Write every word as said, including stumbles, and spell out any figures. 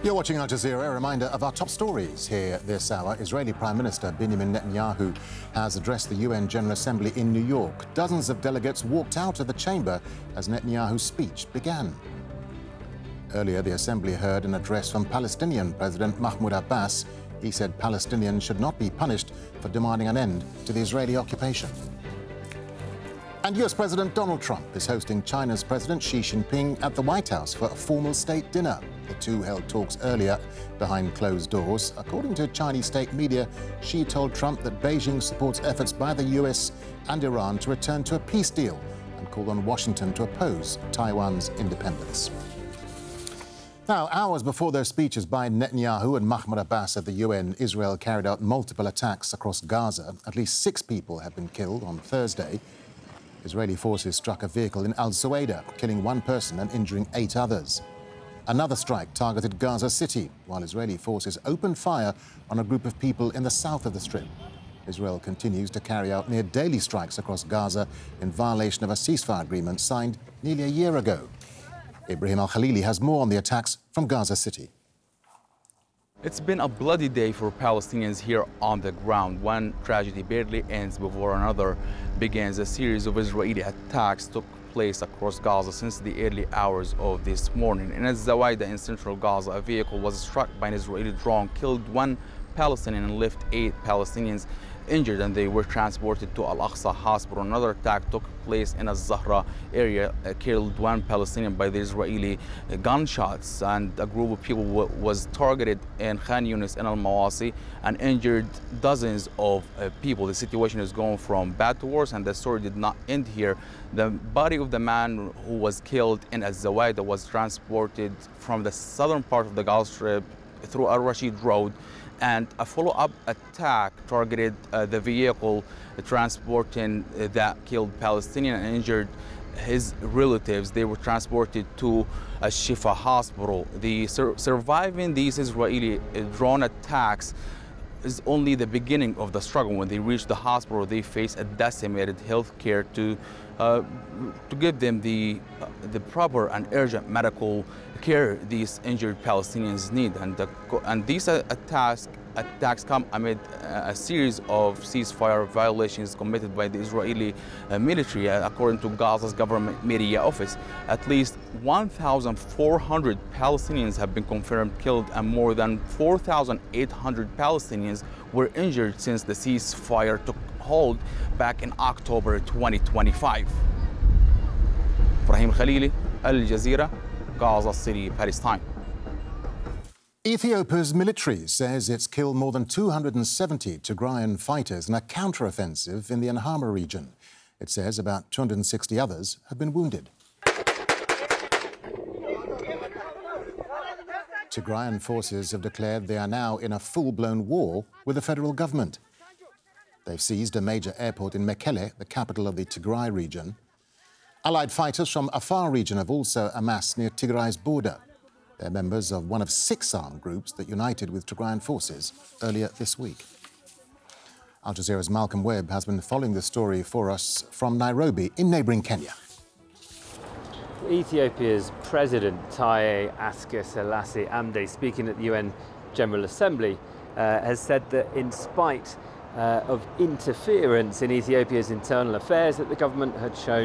You're watching Al Jazeera. A reminder of our top stories here this hour. Israeli Prime Minister Benjamin Netanyahu has addressed the U N General Assembly in New York. Dozens of delegates walked out of the chamber as Netanyahu's speech began. Earlier, the Assembly heard an address from Palestinian President Mahmoud Abbas. He said Palestinians should not be punished for demanding an end to the Israeli occupation. And U S President Donald Trump is hosting China's President Xi Jinping at the White House for a formal state dinner. The two held talks earlier behind closed doors. According to Chinese state media, Xi told Trump that Beijing supports efforts by the U S and Iran to return to a peace deal and called on Washington to oppose Taiwan's independence. Now, hours before their speeches by Netanyahu and Mahmoud Abbas at the U N, Israel carried out multiple attacks across Gaza. At least six people have been killed on Thursday. Israeli forces struck a vehicle in Al-Suwaida, killing one person and injuring eight others. Another strike targeted Gaza City, while Israeli forces opened fire on a group of people in the south of the Strip. Israel continues to carry out near daily strikes across Gaza in violation of a ceasefire agreement signed nearly a year ago. Ibrahim Al-Khalili has more on the attacks from Gaza City. It's been a bloody day for Palestinians here on the ground. One tragedy barely ends before another begins. A series of Israeli attacks took place across Gaza since the early hours of this morning. In Al-Zawaida in central Gaza, a vehicle was struck by an Israeli drone, killed one Palestinian and left eight Palestinians injured, and they were transported to Al-Aqsa Hospital. Another attack took place in Al-Zahra area, uh, killed one Palestinian by the Israeli uh, gunshots, and a group of people was targeted in Khan Yunis and Al-Mawasi and injured dozens of uh, people. The situation is going from bad to worse, and the story did not end here. The body of the man who was killed in Al-Zawaida was transported from the southern part of the Gaza Strip through Al-Rashid Road, and a follow-up attack targeted uh, the vehicle transporting uh, that killed Palestinian and injured his relatives. They were transported to a Shifa hospital. The sur surviving these Israeli uh, drone attacks is only the beginning of the struggle. When they reach the hospital, they face a decimated health care to uh, to give them the uh, the proper and urgent medical care these injured Palestinians need. And the, and these uh, attacks attacks come amid a series of ceasefire violations committed by the Israeli uh, military. Uh, according to Gaza's government media office, at least one thousand four hundred Palestinians have been confirmed killed, and more than four thousand eight hundred Palestinians were injured since the ceasefire took hold back in October twenty twenty-five. Ibrahim Khalili, Al Jazeera, Gaza City, Palestine. Ethiopia's military says it's killed more than two hundred seventy Tigrayan fighters in a counter-offensive in the Amhara region. It says about two hundred sixty others have been wounded. Tigrayan forces have declared they are now in a full-blown war with the federal government. They've seized a major airport in Mekelle, the capital of the Tigray region. Allied fighters from Afar region have also amassed near Tigray's border. They're members of one of six armed groups that united with Tigrayan forces earlier this week. Al Jazeera's Malcolm Webb has been following the story for us from Nairobi in neighbouring Kenya. Ethiopia's President Taye Asque-Selassie Amde, speaking at the U N General Assembly, uh, has said that in spite uh, of interference in Ethiopia's internal affairs, that the government had shown